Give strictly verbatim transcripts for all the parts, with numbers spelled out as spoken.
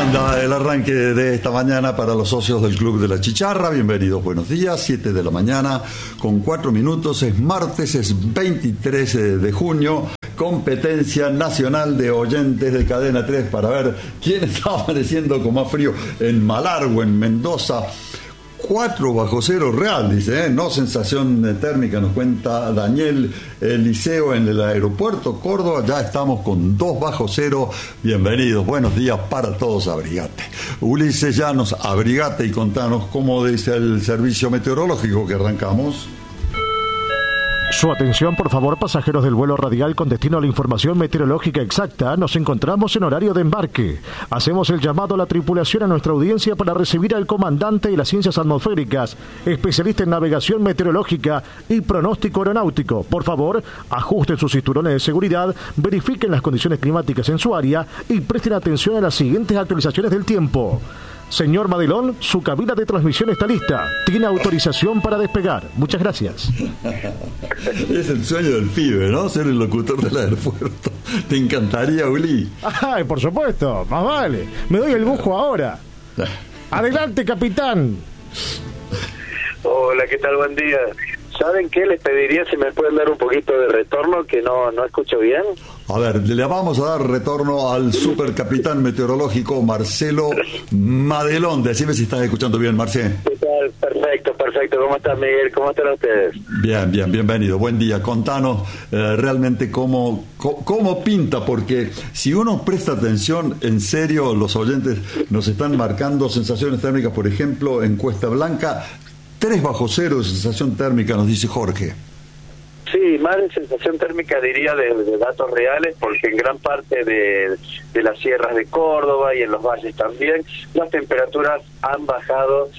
anda el arranque de esta mañana para los socios del Club de la Chicharra. Bienvenidos, buenos días, siete de la mañana con cuatro minutos. Es martes, es veintitrés de junio. Competencia nacional de oyentes de Cadena tres para ver quién está amaneciendo con más frío en Malargüe, en Mendoza. cuatro bajo cero real, dice, ¿eh? No sensación térmica, nos cuenta Daniel Eliseo en el aeropuerto Córdoba. Ya estamos con dos bajo cero. Bienvenidos, buenos días para todos, abrigate. Ulises Llanos, abrigate y contanos cómo dice el servicio meteorológico que arrancamos. Su atención, por favor, pasajeros del vuelo radial con destino a la información meteorológica exacta. Nos encontramos en horario de embarque. Hacemos el llamado a la tripulación a nuestra audiencia para recibir al comandante de las ciencias atmosféricas, especialista en navegación meteorológica y pronóstico aeronáutico. Por favor, ajusten sus cinturones de seguridad, verifiquen las condiciones climáticas en su área y presten atención a las siguientes actualizaciones del tiempo. Señor Madelón, su cabina de transmisión está lista. Tiene autorización para despegar. Muchas gracias. Es el sueño del pibe, ¿no? Ser el locutor del aeropuerto. ¿Te encantaría, Uli? Ay, por supuesto, más vale. Me doy el bujo ahora. Adelante, capitán. Hola, ¿qué tal? Buen día. ¿Saben qué? Les pediría si me pueden dar un poquito de retorno, que no, no escucho bien. A ver, le vamos a dar retorno al supercapitán meteorológico Marcelo Madelón. Decime si estás escuchando bien, Marcelo. ¿Qué tal? Perfecto, perfecto. ¿Cómo estás, Miguel? ¿Cómo están ustedes? Bien, bien, bienvenido. Buen día. Contanos eh, realmente cómo, cómo, cómo pinta, porque si uno presta atención, en serio, los oyentes nos están marcando sensaciones térmicas, por ejemplo, en Cuesta Blanca, tres bajo cero de sensación térmica, nos dice Jorge. Sí, más de sensación térmica diría de, de datos reales, porque en gran parte de, de las sierras de Córdoba y en los valles también, las temperaturas han bajado,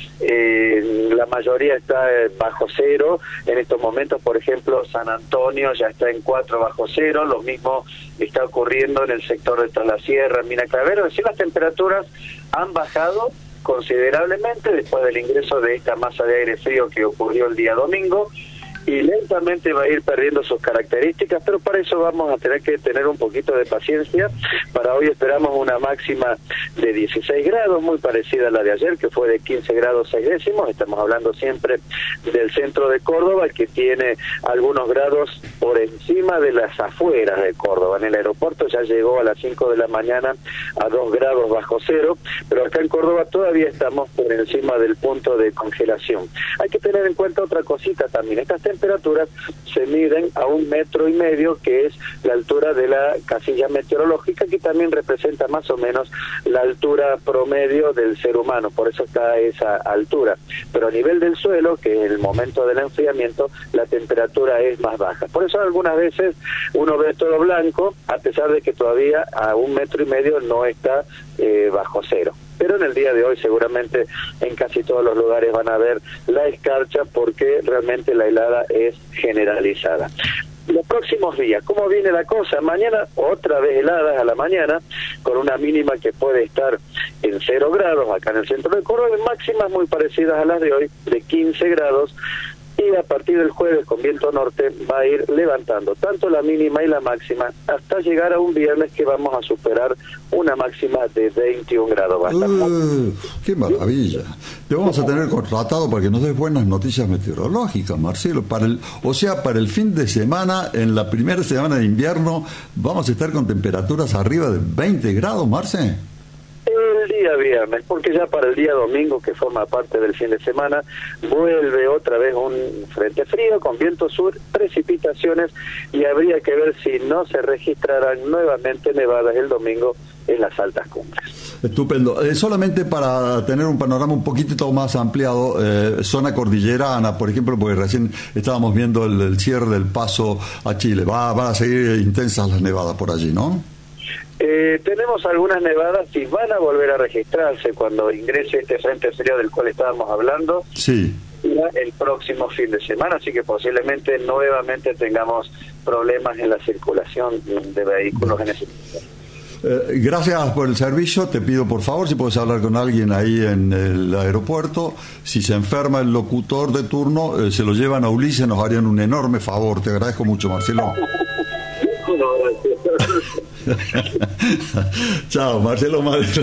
eh, la mayoría está bajo cero. En estos momentos, por ejemplo, San Antonio ya está en cuatro bajo cero, lo mismo está ocurriendo en el sector de Tras la Sierra, en Mina Clavero. Es decir, las temperaturas han bajado considerablemente después del ingreso de esta masa de aire frío que ocurrió el día domingo, y lentamente va a ir perdiendo sus características, pero para eso vamos a tener que tener un poquito de paciencia. Para hoy esperamos una máxima de dieciséis grados, muy parecida a la de ayer, que fue de quince grados seis décimos. Estamos hablando siempre del centro de Córdoba, que tiene algunos grados por encima de las afueras de Córdoba. En el aeropuerto ya llegó a las cinco de la mañana a dos grados bajo cero, pero acá en Córdoba todavía estamos por encima del punto de congelación. Hay que tener en cuenta otra cosita también. Estas temperaturas se miden a un metro y medio, que es la altura de la casilla meteorológica, que también representa más o menos la altura promedio del ser humano, por eso está a esa altura. Pero a nivel del suelo, que en el momento del enfriamiento, la temperatura es más baja. Por eso algunas veces uno ve todo blanco, a pesar de que todavía a un metro y medio no está eh, bajo cero. Pero en el día de hoy seguramente en casi todos los lugares van a ver la escarcha, porque realmente la helada es generalizada. Los próximos días, ¿cómo viene la cosa? Mañana otra vez heladas a la mañana, con una mínima que puede estar en cero grados acá en el centro de Córdoba, y máximas muy parecidas a las de hoy, de quince grados. Y a partir del jueves, con viento norte, va a ir levantando tanto la mínima y la máxima hasta llegar a un viernes que vamos a superar una máxima de veintiún grados. Uh, ¡Qué maravilla! Te vamos a tener contratado para que nos des buenas noticias meteorológicas, Marcelo. Para el, o sea, para el fin de semana, en la primera semana de invierno, vamos a estar con temperaturas arriba de veinte grados, Marce. El día viernes, porque ya para el día domingo, que forma parte del fin de semana, vuelve otra vez un frente frío con viento sur, precipitaciones, y habría que ver si no se registrarán nuevamente nevadas el domingo en las altas cumbres. Estupendo. Eh, solamente para tener un panorama un poquito más ampliado, eh, zona cordillerana, por ejemplo, porque recién estábamos viendo el, el cierre del paso a Chile. Va, va a seguir intensas las nevadas por allí, ¿no? Eh, tenemos algunas nevadas y van a volver a registrarse cuando ingrese este frente frío del cual estábamos hablando. Sí. El próximo fin de semana, así que posiblemente nuevamente tengamos problemas en la circulación de vehículos en ese momento. Eh, gracias por el servicio. Te pido por favor si puedes hablar con alguien ahí en el aeropuerto. Si se enferma el locutor de turno, eh, se lo llevan a Ulises, nos harían un enorme favor. Te agradezco mucho, Marcelo. No, gracias. Chao, Marcelo Madero,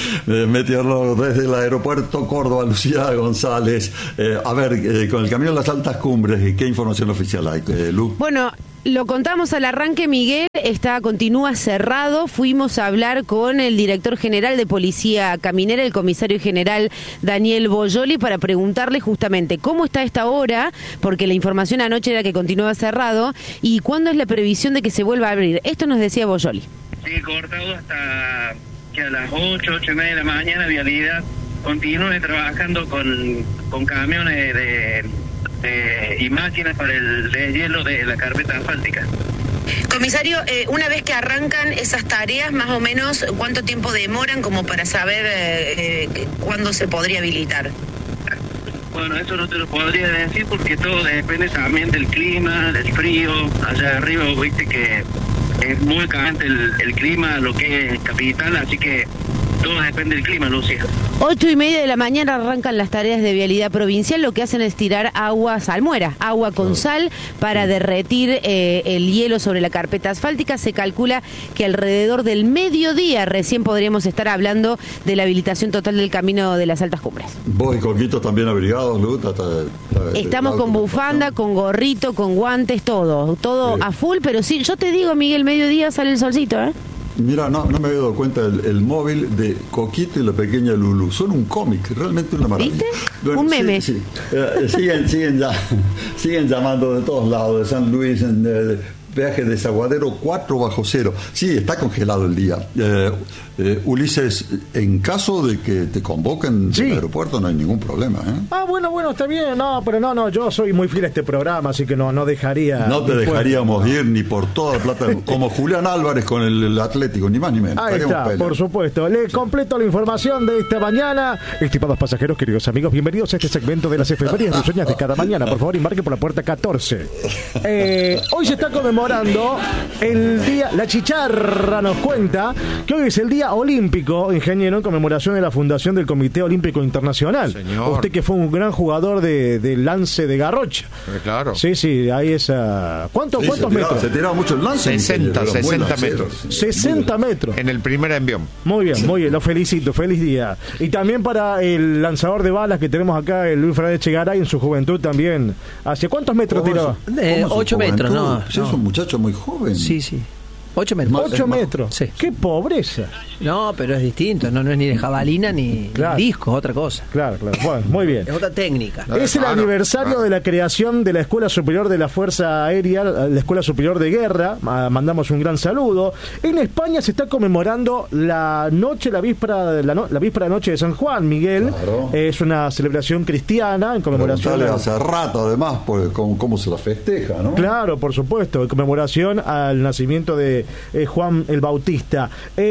meteorólogo desde el aeropuerto Córdoba, Lucía González. Eh, a ver, eh, con el camino a las altas cumbres, ¿qué información oficial hay, eh, Lu? Bueno, lo contamos al arranque, Miguel, está continúa cerrado. Fuimos a hablar con el director general de Policía Caminera, el comisario general Daniel Boyoli, para preguntarle justamente cómo está esta hora, porque la información anoche era que continuaba cerrado, y cuándo es la previsión de que se vuelva a abrir. Esto nos decía Boyoli. Sí, cortado hasta que a las ocho, ocho y media de la mañana, Vialidad continúe trabajando con, con camiones de... Eh, y máquinas para el deshielo de la carpeta asfáltica. Comisario, eh, una vez que arrancan esas tareas, más o menos, ¿cuánto tiempo demoran como para saber eh, eh, cuándo se podría habilitar? Bueno, eso no te lo podría decir porque todo depende también del clima, del frío. Allá arriba, viste que es muy caliente el, el clima, lo que es capital, así que todo depende del clima, Lucía. Ocho y media de la mañana arrancan las tareas de vialidad provincial. Lo que hacen es tirar agua salmuera, agua con sal para derretir eh, el hielo sobre la carpeta asfáltica. Se calcula que alrededor del mediodía recién podríamos estar hablando de la habilitación total del camino de las altas cumbres. Vos y Coquito también abrigados, Luz. Estamos con bufanda, con gorrito, con guantes, todo, todo sí. A full, pero sí, yo te digo, Miguel, mediodía sale el solcito, ¿eh? Mira, no, no me había dado cuenta el, el móvil de Coquito y la pequeña Lulú. Son un cómic, realmente una maravilla. ¿Viste? Bueno, un meme. Sí, sí. Eh, siguen, siguen, ya, siguen llamando de todos lados, de San Luis, en, eh, peaje de Desaguadero cuatro bajo cero. Sí, está congelado el día. Eh, eh, Ulises, en caso de que te convoquen sí. del aeropuerto no hay ningún problema, ¿eh? Ah, bueno, bueno, está bien. No, pero no, no, yo soy muy fiel a este programa, así que no, no dejaría... No te dejaríamos ir ni por toda la plata, como Julián Álvarez con el, el Atlético, ni más ni menos. Ahí está, pelea. Por supuesto. Le completo la información de esta mañana. Estimados pasajeros, queridos amigos, bienvenidos a este segmento de las efemérides risueñas de cada mañana. Por favor, embarque por la puerta catorce. Eh, hoy se está conmemorando el día... La Chicharra nos cuenta que hoy es el día olímpico, ingeniero, en conmemoración de la fundación del Comité Olímpico Internacional. Señor. Usted que fue un gran jugador de, de lance de garrocha. Eh, claro. Sí, sí, ahí esa... ¿Cuánto, sí, ¿Cuántos se tiraba, metros? Se tiraba mucho el lance. sesenta, sesenta metros. sesenta metros. En el primer envión. Muy bien, muy bien, lo felicito, feliz día. Y también para el lanzador de balas que tenemos acá, el Luis Fernández Chegaray, en su juventud también. ¿Hacia cuántos metros tiró? Eh, ocho metros, no. Sí, no. Es un muchacho muy joven. Sí, sí. Ocho metros. Ocho metros. Sí. ¡Qué pobreza! No, pero es distinto. No, no es ni de jabalina ni, claro. ni disco, es otra cosa. Claro, claro. Bueno, muy bien. Es otra técnica. Es el claro, aniversario claro. de la creación de la Escuela Superior de la Fuerza Aérea, la Escuela Superior de Guerra. Mandamos un gran saludo. En España se está conmemorando la noche, la víspera de la, no, la víspera de noche de San Juan, Miguel. Claro. Es una celebración cristiana en conmemoración. Preguntale hace rato, además, por cómo, cómo se la festeja, ¿no? Claro, por supuesto, en conmemoración al nacimiento de eh, Juan el Bautista.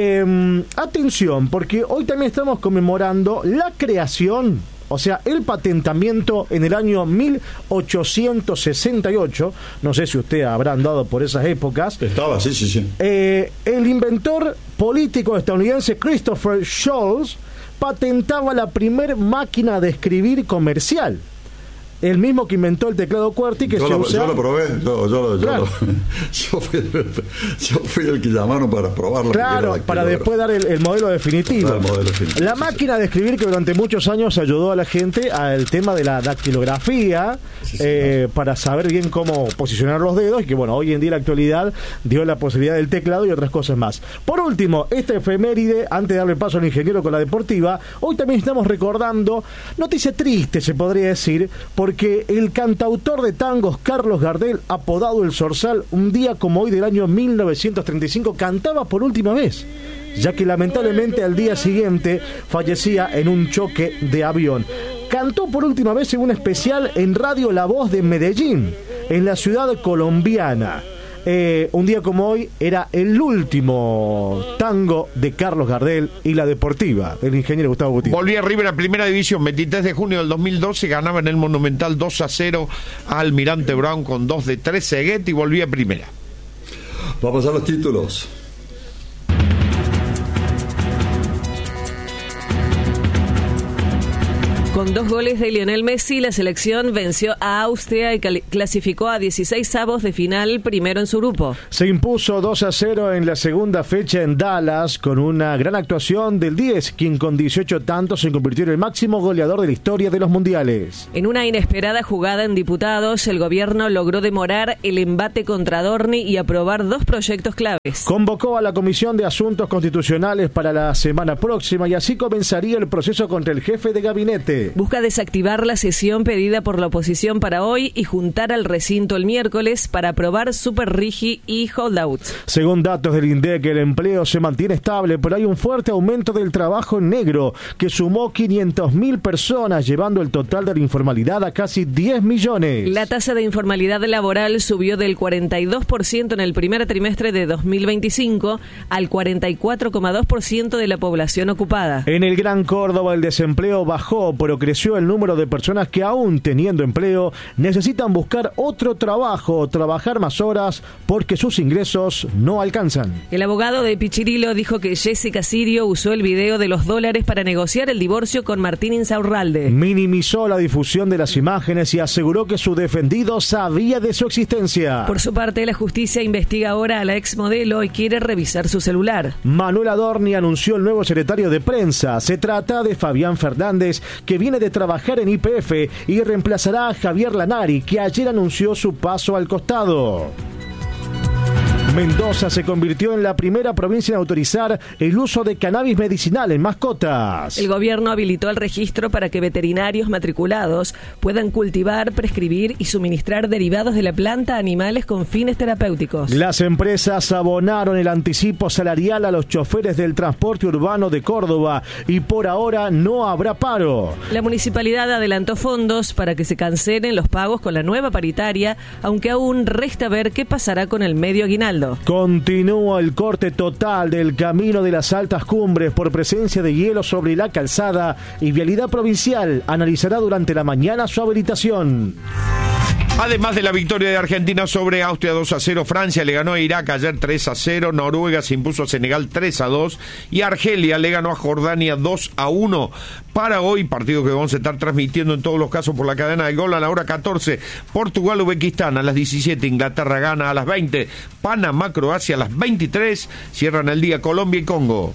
Eh, atención, porque hoy también estamos conmemorando la creación, o sea, el patentamiento en el año mil ochocientos sesenta y ocho, no sé si usted habrá andado por esas épocas. Estaba, sí, sí, sí. Eh, el inventor político estadounidense Christopher Sholes patentaba la primer máquina de escribir comercial. El mismo que inventó el teclado QWERTY que yo se lo, usa... Yo lo probé, yo, yo, yo, claro. yo, yo, fui, yo fui el que llamaron para probarlo. Claro, para después dar el, el modelo definitivo. El modelo definitivo. La máquina de escribir que durante muchos años ayudó a la gente al tema de la dactilografía, sí, sí, eh, no. para saber bien cómo posicionar los dedos, y que bueno, hoy en día en la actualidad dio la posibilidad del teclado y otras cosas más. Por último, esta efeméride, antes de darle paso al ingeniero con la deportiva, hoy también estamos recordando, noticia triste se podría decir, por porque el cantautor de tangos Carlos Gardel, apodado El Zorzal, un día como hoy del año mil novecientos treinta y cinco cantaba por última vez, ya que lamentablemente al día siguiente fallecía en un choque de avión. Cantó por última vez en un especial en Radio La Voz de Medellín, en la ciudad colombiana. Eh, un día como hoy era el último tango de Carlos Gardel y la deportiva, el ingeniero Gustavo Gutiérrez. Volvía River a primera división, veintitrés de junio del dos mil doce, ganaba en el Monumental dos a cero a Almirante Brown con dos de tres Seguet y volvía a primera. Vamos a los títulos. Con dos goles de Lionel Messi, la selección venció a Austria y clasificó a dieciséis avos de final, primero en su grupo. Se impuso dos a cero en la segunda fecha en Dallas con una gran actuación del diez, quien con dieciocho tantos se convirtió en el máximo goleador de la historia de los mundiales. En una inesperada jugada en diputados, el gobierno logró demorar el embate contra Adorni y aprobar dos proyectos claves. Convocó a la Comisión de Asuntos Constitucionales para la semana próxima y así comenzaría el proceso contra el jefe de gabinete. Busca desactivar la sesión pedida por la oposición para hoy y juntar al recinto el miércoles para aprobar Super Rigi y Holdout. Según datos del INDEC, el empleo se mantiene estable, pero hay un fuerte aumento del trabajo en negro que sumó quinientas mil personas, llevando el total de la informalidad a casi diez millones. La tasa de informalidad laboral subió del cuarenta y dos por ciento en el primer trimestre de dos mil veinticinco al cuarenta y cuatro coma dos por ciento de la población ocupada. En el Gran Córdoba el desempleo bajó, pero creció el número de personas que aún teniendo empleo necesitan buscar otro trabajo o trabajar más horas porque sus ingresos no alcanzan. El abogado de Pichirilo dijo que Jessica Sirio usó el video de los dólares para negociar el divorcio con Martín Insaurralde. Minimizó la difusión de las imágenes y aseguró que su defendido sabía de su existencia. Por su parte, la justicia investiga ahora a la exmodelo y quiere revisar su celular. Manuel Adorni anunció el nuevo secretario de prensa. Se trata de Fabián Fernández, que viene de trabajar en Y P F y reemplazará a Javier Lanari, que ayer anunció su paso al costado. Mendoza se convirtió en la primera provincia en autorizar el uso de cannabis medicinal en mascotas. El gobierno habilitó el registro para que veterinarios matriculados puedan cultivar, prescribir y suministrar derivados de la planta a animales con fines terapéuticos. Las empresas abonaron el anticipo salarial a los choferes del transporte urbano de Córdoba y por ahora no habrá paro. La municipalidad adelantó fondos para que se cancelen los pagos con la nueva paritaria, aunque aún resta ver qué pasará con el medio aguinaldo. Continúa el corte total del camino de las altas cumbres por presencia de hielo sobre la calzada y Vialidad Provincial analizará durante la mañana su habilitación. Además de la victoria de Argentina sobre Austria dos a cero, Francia le ganó a Irak ayer tres a cero, Noruega se impuso a Senegal tres a dos y Argelia le ganó a Jordania dos a uno. Para hoy, partido que vamos a estar transmitiendo en todos los casos por la cadena del Gol a la hora catorce, Portugal-Uzbekistán a las diecisiete, Inglaterra-Ghana a las veinte, Panamá-Croacia a las veintitrés, cierran el día Colombia y Congo.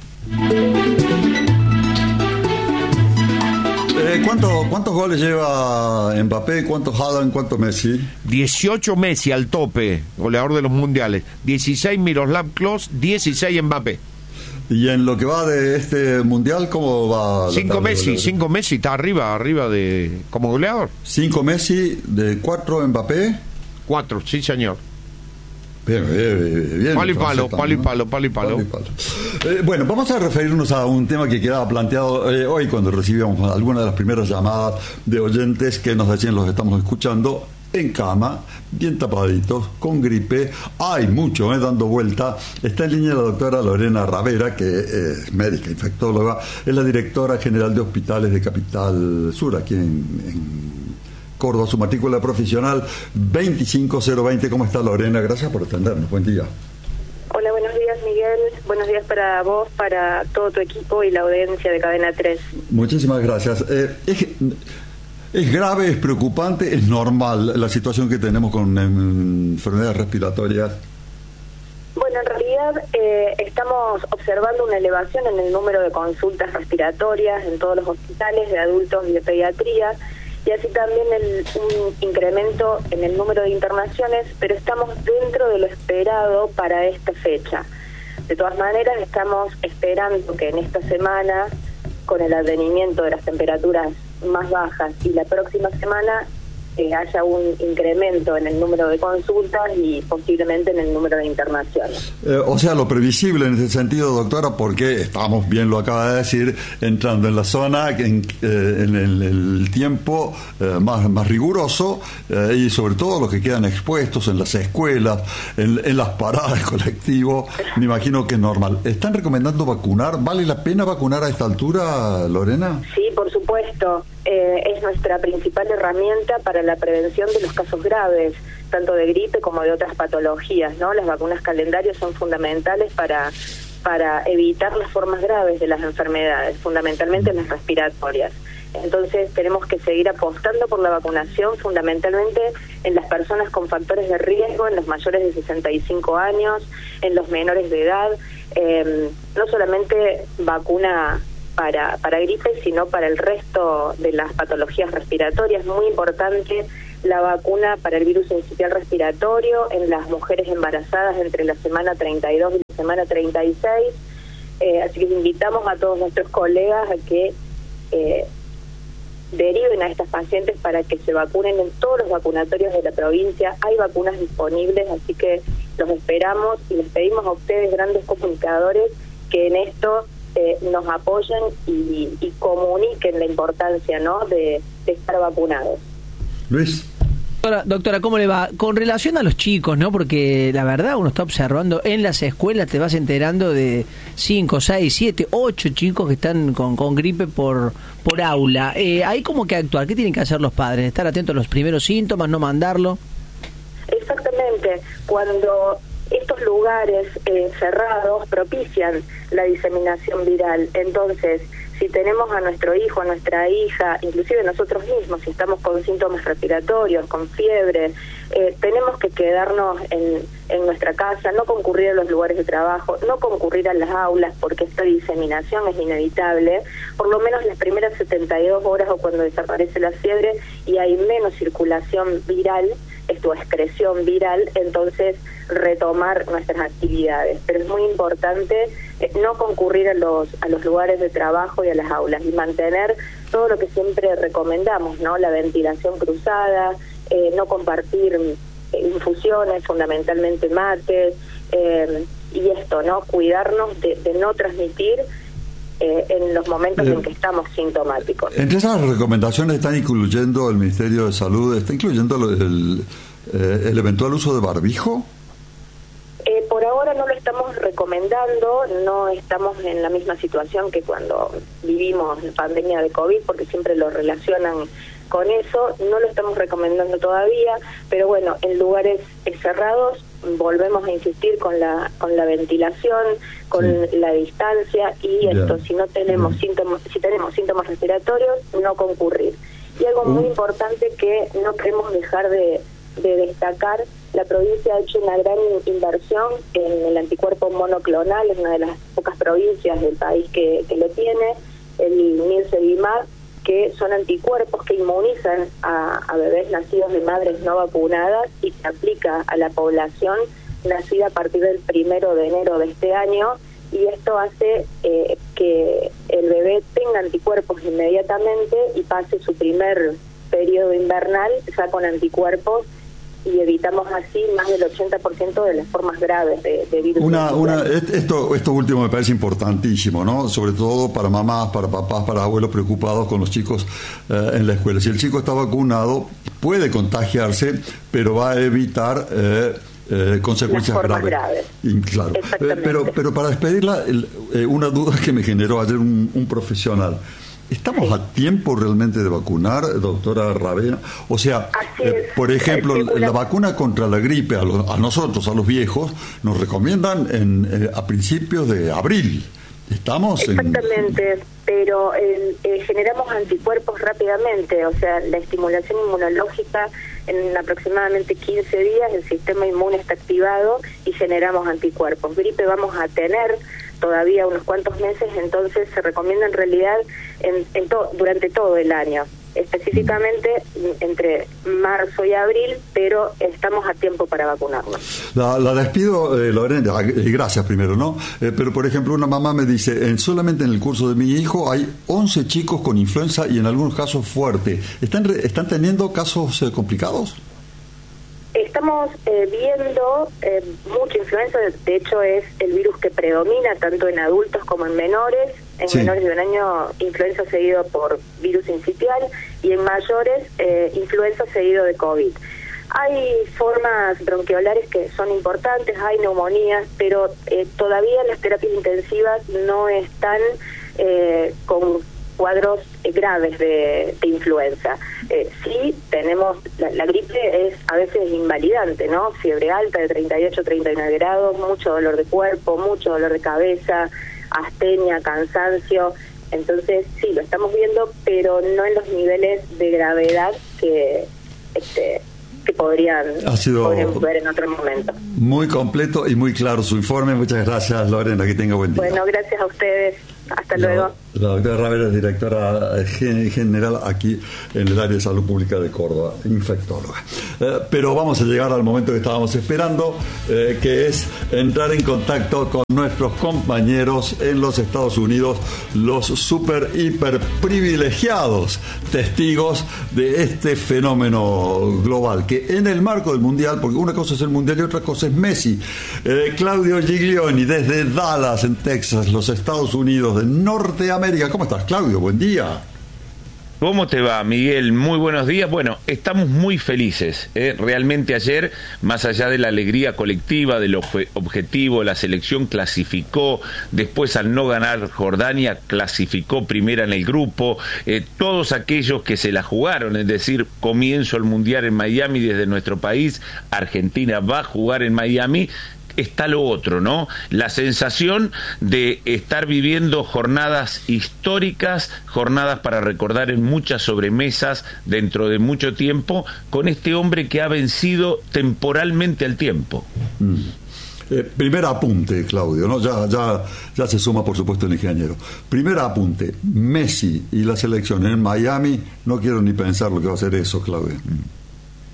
Eh, ¿cuánto, ¿Cuántos goles lleva Mbappé? ¿Cuántos Haaland? ¿Cuántos Messi? dieciocho Messi al tope, goleador de los mundiales. dieciséis Miroslav Klose, dieciséis Mbappé. Y en lo que va de este mundial, ¿cómo va? Cinco Messi, cinco Messi, está arriba, arriba de como goleador. Cinco Messi, de cuatro Mbappé. Cuatro, sí señor. Bien, bien, bien. Palo y palo, palo y palo, palo y palo. Eh, bueno, vamos a referirnos a un tema que quedaba planteado eh, hoy cuando recibíamos algunas de las primeras llamadas de oyentes que nos decían los estamos escuchando en cama, bien tapaditos, con gripe. Hay mucho eh, dando vuelta. Está en línea la doctora Lorena Ravera, que es médica, infectóloga, es la directora general de hospitales de Capital Sur, aquí en, en Córdoba, su matrícula profesional veinticinco cero veinte. ¿Cómo está, Lorena? Gracias por atendernos. Buen día. Hola, buenos días, Miguel. Buenos días para vos, para todo tu equipo y la audiencia de Cadena tres. Muchísimas gracias. Eh, es, es grave, es preocupante, es normal la situación que tenemos con em, enfermedades respiratorias. Bueno, en realidad eh, estamos observando una elevación en el número de consultas respiratorias en todos los hospitales de adultos y de pediatría, y así también el, un incremento en el número de internaciones, pero estamos dentro de lo esperado para esta fecha. De todas maneras, estamos esperando que en esta semana, con el advenimiento de las temperaturas más bajas y la próxima semana, eh, haya un incremento en el número de consultas y posiblemente en el número de internaciones. Eh, o sea, lo previsible en ese sentido, doctora, porque estamos, bien lo acaba de decir, entrando en la zona, en, eh, en el, el tiempo eh, más, más riguroso eh, y sobre todo los que quedan expuestos en las escuelas, en, en las paradas de colectivo, me imagino que es normal. ¿Están recomendando vacunar? ¿Vale la pena vacunar a esta altura, Lorena? Sí, por supuesto. Eh, es nuestra principal herramienta para la prevención de los casos graves, tanto de gripe como de otras patologías, ¿no? Las vacunas calendarios son fundamentales para para evitar las formas graves de las enfermedades, fundamentalmente las respiratorias. Entonces tenemos que seguir apostando por la vacunación, fundamentalmente en las personas con factores de riesgo, en los mayores de sesenta y cinco años, en los menores de edad. Eh, no solamente vacuna para, para gripe, sino para el resto de las patologías respiratorias. Muy importante la vacuna para el virus sincitial respiratorio en las mujeres embarazadas entre la semana treinta y dos y la semana treinta y seis. Eh, así que invitamos a todos nuestros colegas a que eh, deriven a estas pacientes para que se vacunen en todos los vacunatorios de la provincia. Hay vacunas disponibles, así que los esperamos y les pedimos a ustedes, grandes comunicadores, que en esto eh, nos apoyen y, y comuniquen la importancia, ¿no?, de, de estar vacunados. Luis. Doctora, doctora, ¿cómo le va? Con relación a los chicos, ¿no? Porque la verdad uno está observando en las escuelas, te vas enterando de cinco, seis, siete, ocho chicos que están con, con gripe por por aula. Eh, ¿Hay como que actuar? ¿Qué tienen que hacer los padres? ¿Estar atentos a los primeros síntomas, no mandarlo? Exactamente. Cuando estos lugares eh, cerrados propician la diseminación viral, entonces si tenemos a nuestro hijo, a nuestra hija, inclusive nosotros mismos, si estamos con síntomas respiratorios, con fiebre, eh, tenemos que quedarnos en, en nuestra casa, no concurrir a los lugares de trabajo, no concurrir a las aulas, porque esta diseminación es inevitable, por lo menos las primeras setenta y dos horas o cuando desaparece la fiebre y hay menos circulación viral, esto excreción viral, entonces retomar nuestras actividades. Pero es muy importante eh, no concurrir a los a los lugares de trabajo y a las aulas y mantener todo lo que siempre recomendamos, ¿no? La ventilación cruzada, eh, no compartir eh, infusiones, fundamentalmente mates, eh, y esto, ¿no? Cuidarnos de, de no transmitir Eh, en los momentos eh, en que estamos sintomáticos. Entre esas recomendaciones están incluyendo el Ministerio de Salud, está incluyendo el, el, eh, el eventual uso de barbijo. Eh, por ahora no lo estamos recomendando, no estamos en la misma situación que cuando vivimos la pandemia de COVID, porque siempre lo relacionan con eso, no lo estamos recomendando todavía, pero bueno, en lugares cerrados volvemos a insistir con la con la ventilación, con sí. la distancia y yeah. esto, si no tenemos yeah. síntomas, si tenemos síntomas respiratorios, no concurrir. Y algo uh. muy importante que no queremos dejar de, de destacar, la provincia ha hecho una gran inversión en el anticuerpo monoclonal, es una de las pocas provincias del país que, que lo tiene, el Nirsevimab, que son anticuerpos que inmunizan a, a bebés nacidos de madres no vacunadas y se aplica a la población nacida a partir del primero de enero de este año, y esto hace eh, que el bebé tenga anticuerpos inmediatamente y pase su primer periodo invernal ya con anticuerpos, y evitamos así más del ochenta por ciento de las formas graves de, de virus. Una, una, esto, esto último me parece importantísimo, ¿no? Sobre todo para mamás, para papás, para abuelos preocupados con los chicos eh, en la escuela. Si el chico está vacunado, puede contagiarse, pero va a evitar eh, eh, consecuencias graves. graves. Y, claro. Eh, pero, pero para despedirla, el, eh, una duda que me generó ayer un, un profesional. ¿Estamos a tiempo realmente de vacunar, doctora Ravena? O sea, eh, por ejemplo, la vacuna contra la gripe, a, lo, a nosotros, a los viejos, nos recomiendan en, eh, a principios de abril. ¿Estamos? Exactamente, en... pero eh, eh, generamos anticuerpos rápidamente, o sea, la estimulación inmunológica en aproximadamente quince días, el sistema inmune está activado y generamos anticuerpos. Gripe vamos a tener todavía unos cuantos meses, entonces se recomienda en realidad en, en to, durante todo el año, específicamente entre marzo y abril, pero estamos a tiempo para vacunarnos. La, la despido, eh, Lorena, eh, gracias primero, ¿no? Eh, pero por ejemplo, una mamá me dice, en, solamente en el curso de mi hijo hay once chicos con influenza y en algunos casos fuerte. ¿Están, están teniendo casos eh, complicados? Estamos eh, viendo eh, mucha influenza, de hecho es el virus que predomina tanto en adultos como en menores, en sí. menores de un año influenza seguido por virus sincitial y en mayores eh, influenza seguido de COVID. Hay formas bronquiolares que son importantes, hay neumonías, pero eh, todavía las terapias intensivas no están eh, con cuadros eh, graves de, de influenza. Eh, sí, tenemos, la, la gripe es a veces invalidante, ¿no? Fiebre alta de treinta y ocho, treinta y nueve grados, mucho dolor de cuerpo, mucho dolor de cabeza, astenia, cansancio. Entonces, sí, lo estamos viendo, pero no en los niveles de gravedad que este que podrían, ha sido podrían ver en otro momento. Muy completo y muy claro su informe. Muchas gracias, Lorena, que tenga buen día. Bueno, gracias a ustedes. Hasta la, luego. La doctora Ravera es directora general aquí en el área de salud pública de Córdoba, infectóloga. Eh, pero vamos a llegar al momento que estábamos esperando, eh, que es entrar en contacto con nuestros compañeros en los Estados Unidos, los super hiper privilegiados testigos de este fenómeno global, que en el marco del Mundial, porque una cosa es el Mundial y otra cosa es Messi. Eh, Claudio Giglioni, desde Dallas, en Texas, los Estados Unidos de Norteamérica. ¿Cómo estás, Claudio? Buen día. ¿Cómo te va, Miguel? Muy buenos días. Bueno, estamos muy felices. ¿eh? Realmente ayer, más allá de la alegría colectiva, del ob- objetivo, la selección clasificó, después al no ganar Jordania, clasificó primera en el grupo, eh, todos aquellos que se la jugaron, es decir, comienzo el Mundial en Miami desde nuestro país, Argentina va a jugar en Miami. Está lo otro, ¿no? La sensación de estar viviendo jornadas históricas, jornadas para recordar en muchas sobremesas dentro de mucho tiempo, con este hombre que ha vencido temporalmente al tiempo. Mm. Eh, primer apunte, Claudio, ¿no? Ya, ya, ya se suma, por supuesto, el ingeniero. Primer apunte, Messi y la selección en Miami, no quiero ni pensar lo que va a ser eso, Claudio. Mm.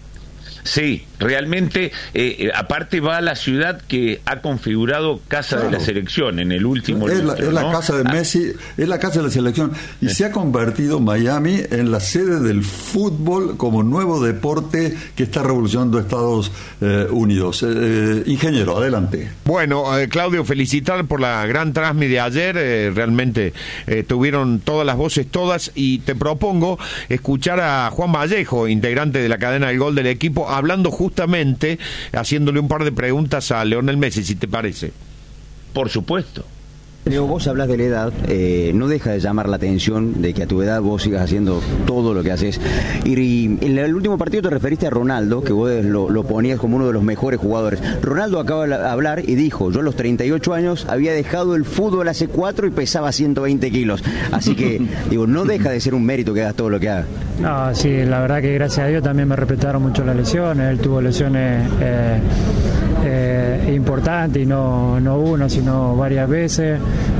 Sí, realmente, eh, aparte va a la ciudad que ha configurado casa claro. de la selección en el último es lustro, la, es la ¿no? casa de Messi, es la casa de la selección y eh. se ha convertido Miami en la sede del fútbol como nuevo deporte que está revolucionando Estados eh, Unidos. Eh, ingeniero, adelante. Bueno, eh, Claudio, felicitar por la gran transmi de ayer, eh, realmente eh, tuvieron todas las voces, todas, y te propongo escuchar a Juan Vallejo, integrante de la cadena del gol del equipo, hablando justamente, haciéndole un par de preguntas a Lionel Messi, si te parece. Por supuesto. Leo, vos hablas de la edad, eh, no deja de llamar la atención de que a tu edad vos sigas haciendo todo lo que haces. Y, y en el último partido te referiste a Ronaldo, que vos lo, lo ponías como uno de los mejores jugadores. Ronaldo acaba de hablar y dijo, yo a los treinta y ocho años había dejado el fútbol hace cuatro y pesaba ciento veinte kilos. Así que, digo, no deja de ser un mérito que hagas todo lo que hagas. No, sí, la verdad que gracias a Dios también me respetaron mucho las lesiones. Él tuvo lesiones eh, eh, importantes y no, no una, sino varias veces.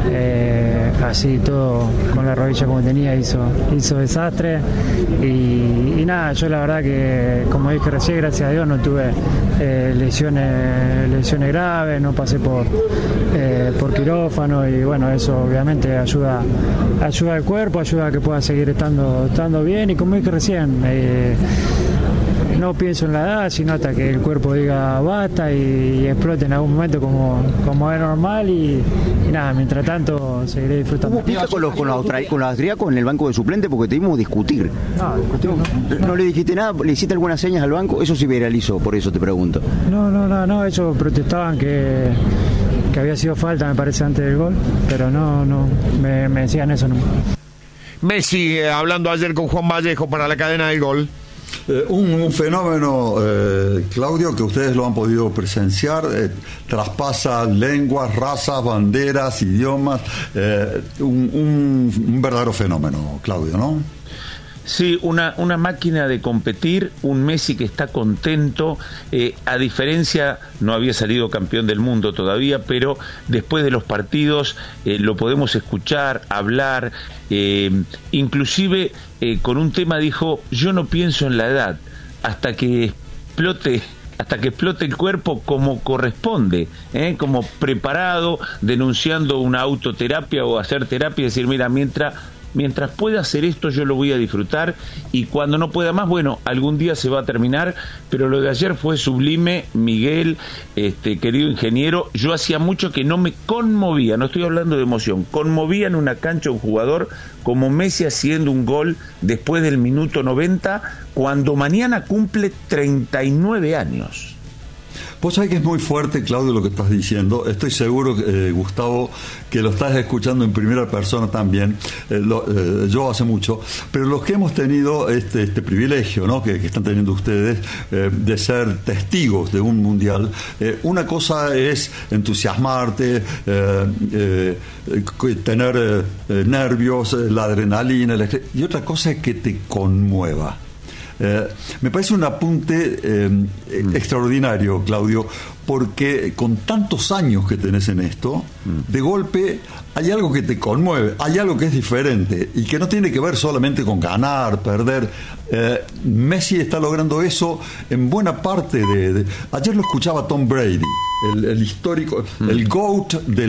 Eh, así todo con la rodilla como tenía hizo hizo desastre y, y nada, yo la verdad que como dije recién, gracias a Dios no tuve eh, lesiones lesiones graves, no pasé por eh, por quirófano y bueno, eso obviamente ayuda ayuda al cuerpo, ayuda a que pueda seguir estando estando bien y como dije recién eh, no pienso en la edad, sino hasta que el cuerpo diga basta y, y explote en algún momento como, como es normal y, y nada, mientras tanto seguiré disfrutando. ¿Hubo pica con los, con los, austri- con los austríacos en el banco de suplente? Porque te vimos discutir. No, discutimos no. ¿No le dijiste nada? ¿Le hiciste algunas señas al banco? Eso sí viralizó, por eso te pregunto. No, no, no, no, ellos protestaban que, que había sido falta, me parece, antes del gol, pero no, no, me, me decían eso nomás. Messi, eh, hablando ayer con Juan Vallejo para la cadena del gol. Eh, un, un fenómeno, eh, Claudio, que ustedes lo han podido presenciar, eh, traspasa lenguas, razas, banderas, idiomas, eh, un, un, un verdadero fenómeno, Claudio, ¿no? Sí, una, una máquina de competir, un Messi que está contento, eh, a diferencia, no había salido campeón del mundo todavía, pero después de los partidos eh, lo podemos escuchar, hablar, eh, inclusive eh, con un tema dijo, yo no pienso en la edad, hasta que explote hasta que explote el cuerpo como corresponde, ¿eh? Como preparado, denunciando una autoterapia o hacer terapia y decir, mira, mientras... Mientras pueda hacer esto yo lo voy a disfrutar y cuando no pueda más, bueno, algún día se va a terminar, pero lo de ayer fue sublime, Miguel, este querido ingeniero, yo hacía mucho que no me conmovía, no estoy hablando de emoción, conmovía en una cancha un jugador como Messi haciendo un gol después del minuto noventa, cuando mañana cumple treinta y nueve años. Vos sabés que es muy fuerte, Claudio, lo que estás diciendo. Estoy seguro, eh, Gustavo, que lo estás escuchando en primera persona también. Eh, lo, eh, yo hace mucho. Pero los que hemos tenido este, este privilegio, ¿no?, que, que están teniendo ustedes, eh, de ser testigos de un mundial, eh, una cosa es entusiasmarte, eh, eh, tener eh, nervios, la adrenalina, el estrés, y otra cosa es que te conmueva. Eh, me parece un apunte eh, mm. extraordinario, Claudio, porque con tantos años que tenés en esto, mm. de golpe hay algo que te conmueve, hay algo que es diferente y que no tiene que ver solamente con ganar, perder. Eh, Messi está logrando eso en buena parte de... de ayer lo escuchaba Tom Brady, el, el histórico, mm. el GOAT del